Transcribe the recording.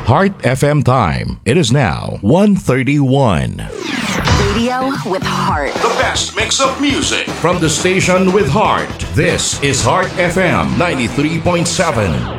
Heart FM time. It is now 1:31. Radio with heart. The best mix of music from the station with heart. This is Heart FM 93.7.